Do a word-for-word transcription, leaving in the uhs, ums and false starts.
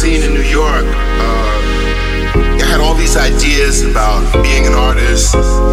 scene in New York, uh, I had all these ideas about being an artist,